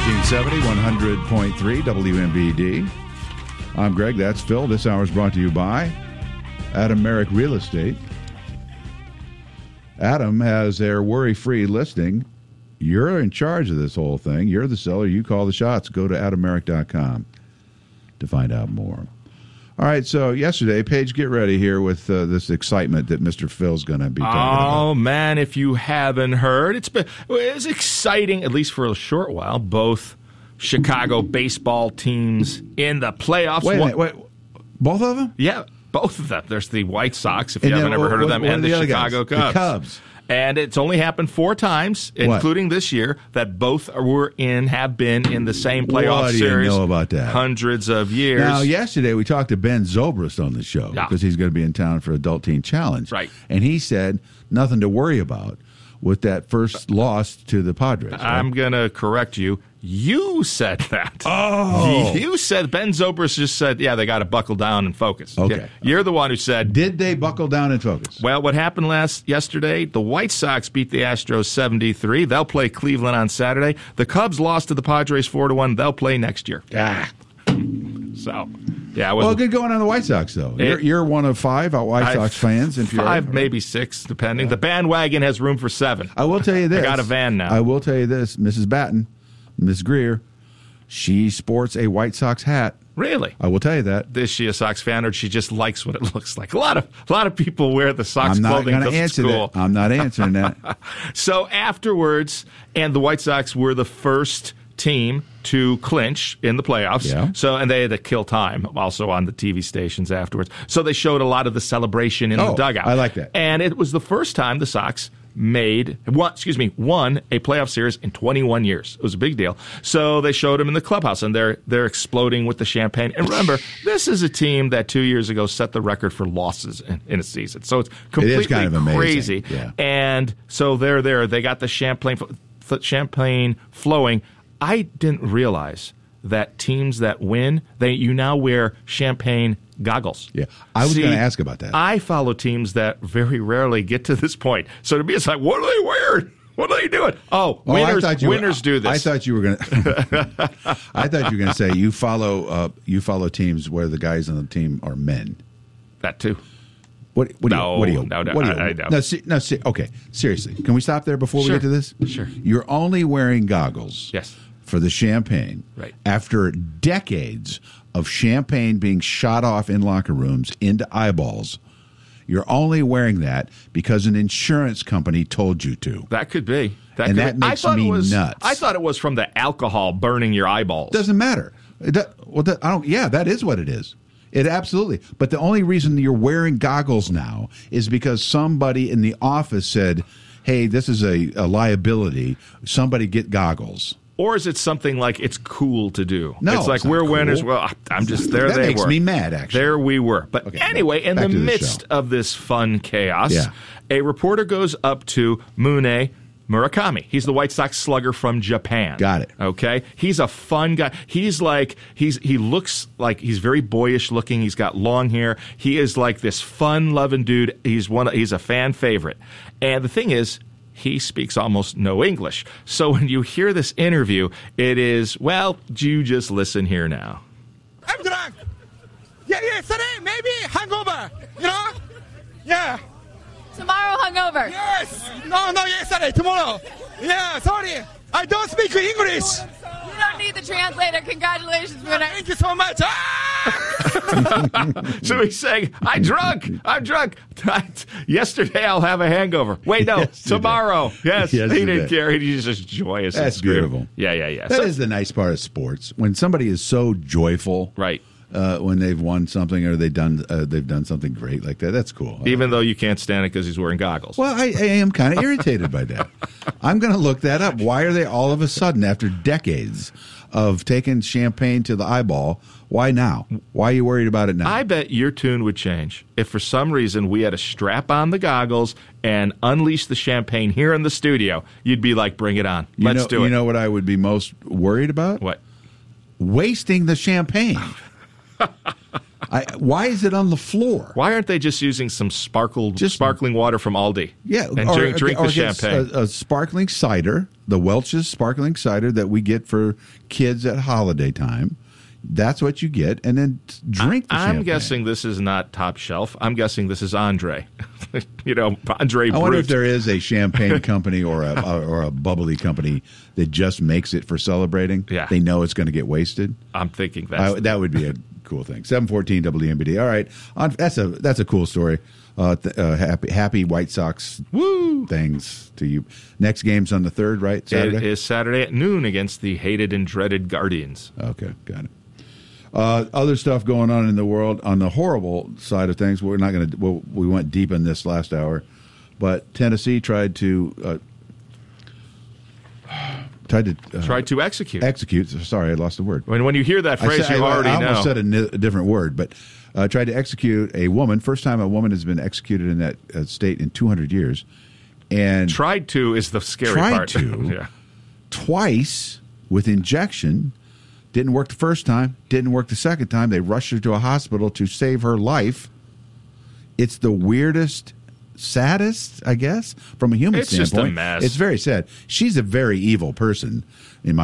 1470, 100.3 WMBD. I'm Greg. That's Phil. This hour is brought to you by Adam Merrick Real Estate. Adam has their worry-free listing. You're in charge of this whole thing. You're the seller. You call the shots. Go to adammerrick.com to find out more. All right, so yesterday, Paige, get ready here with this excitement that Mr. Phil's going to be talking about. Oh, man, if you haven't heard, it was exciting, at least for a short while, both Chicago baseball teams in the playoffs. Wait, both of them? Yeah, both of them. There's the White Sox, if you haven't ever heard of them, and the Chicago Cubs. The Cubs. And it's only happened 4 times, including this year, that both have been in the same playoff series. What do you know about that? Hundreds of years. Now, yesterday we talked to Ben Zobrist on the show because he's going to be in town for Adult Teen Challenge. Right. And he said nothing to worry about with that first loss to the Padres. Right? I'm going to correct you. You said that. Oh. You said, Ben Zobrist just said, yeah, they got to buckle down and focus. Okay. You're the one who said. Did they buckle down and focus? Well, what happened yesterday, the White Sox beat the Astros 7-3. They'll play Cleveland on Saturday. The Cubs lost to the Padres 4-1. They'll play next year. So, yeah. Well, good going on the White Sox, though. You're one of 5 White Sox fans. In 5, maybe 6, depending. Yeah. The bandwagon has room for 7. I will tell you this. I got a van now. I will tell you this. Mrs. Batten, Miss Greer, she sports a White Sox hat. Really? I will tell you that. Is she a Sox fan, or she just likes what it looks like? A lot of people wear the Sox clothing because it's cool. I'm not answering that. So afterwards, and the White Sox were the first team to clinch in the playoffs. Yeah. So, and they had to kill time also on the TV stations afterwards. So they showed a lot of the celebration in the dugout. I like that. And it was the first time the Sox won a playoff series in 21 years. It was a big deal. So they showed them in the clubhouse, and they're exploding with the champagne. And remember, this is a team that 2 years ago set the record for losses in a season. So it's completely it is kind of crazy. Yeah. And so they're there. They got the champagne flowing. I didn't realize that teams that win, you now wear champagne goggles. Yeah, I was going to ask about that. I follow teams that very rarely get to this point. So to me, it's like, what are they wearing? What are they doing? Winners do this. I thought you were going to. I thought you were going to say you follow teams where the guys on the team are men. That too. What do you? I don't. No, okay. Seriously, can we stop there before we get to this? Sure. You're only wearing goggles. Yes. For the champagne. Right. After decades of champagne being shot off in locker rooms into eyeballs, you're only wearing that because an insurance company told you to. That could be. That makes me nuts. I thought it was from the alcohol burning your eyeballs. Doesn't matter. That is what it is. It absolutely. But the only reason you're wearing goggles now is because somebody in the office said, hey, this is a liability. Somebody get goggles. Or is it something like it's cool to do? No, it's like we're winners. Well, I'm just there. That makes me mad, actually. There we were. But anyway, in the midst of this fun chaos, a reporter goes up to Mune Murakami. He's the White Sox slugger from Japan. Got it. Okay? He's a fun guy. He looks like he's very boyish looking. He's got long hair. He is like this fun-loving dude. He's a fan favorite. And the thing is, he speaks almost no English. So when you hear this interview, it is, well, you just listen here now. I'm drunk. Yeah, yesterday, maybe hangover. You know? Yeah. Tomorrow hungover. Yes. No, yesterday, tomorrow. Yeah, sorry. I don't speak English. You don't need the translator. Congratulations, Mune. Thank you so much. So he's saying, I'm drunk. Yesterday I'll have a hangover. Wait, no, tomorrow. Yes, he didn't care. He's just joyous. That's beautiful. Yeah. That is the nice part of sports. When somebody is so joyful. Right. When they've won something or they've done something great like that. That's cool. Even though you can't stand it because he's wearing goggles. Well, I am kind of irritated by that. I'm going to look that up. Why are they all of a sudden, after decades of taking champagne to the eyeball, why now? Why are you worried about it now? I bet your tune would change if for some reason we had to strap on the goggles and unleash the champagne here in the studio. You'd be like, bring it on. Let's do it. You know what I would be most worried about? What? Wasting the champagne. Why is it on the floor? Why aren't they just using some sparkling water from Aldi? Yeah, and drink the champagne. A sparkling cider, the Welch's sparkling cider that we get for kids at holiday time. That's what you get, and then drink the champagne. I'm guessing this is not Top Shelf. I'm guessing this is Andre. Andre Brut. I wonder if there is a champagne company or a bubbly company that just makes it for celebrating. Yeah. They know it's going to get wasted. I'm thinking that would be a cool thing. 714 WMBD. All right, that's a cool story. Happy White Sox things to you. Next game's on the 3rd, right? Saturday? It is Saturday at noon against the hated and dreaded Guardians. Okay, got it. Other stuff going on in the world on the horrible side of things. We're not going to. We went deep in this last hour, but Tennessee tried to execute. Execute. Sorry, I lost the word. When you hear that phrase, you already know. I almost said a different word, but tried to execute a woman. First time a woman has been executed in that state in 200 years. And tried to is the scary part. Yeah. Twice with injection. Didn't work the first time. Didn't work the second time. They rushed her to a hospital to save her life. It's the weirdest, saddest, I guess, from a human standpoint. It's just a mess. It's very sad. She's a very evil person, in my